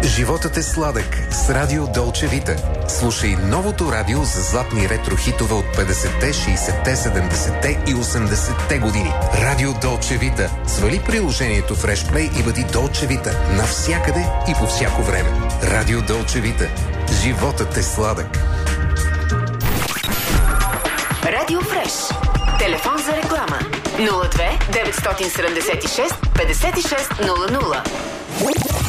Животът е сладък с Радио Долче Вита. Слушай новото радио за златни ретро-хитове от 50-те, 60-те, 70-те и 80-те години. Радио Долче Вита. Свали приложението в Freshplay и бъди Долче Вита навсякъде и по всяко време. Радио Долче Вита. Животът е сладък. Радио Фреш. Телефон за реклама 02 976 56 00.